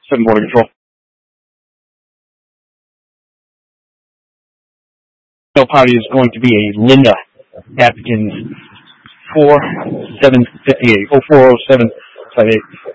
7 Border Control. Party is going to be a Linda Atkins 4758 040758.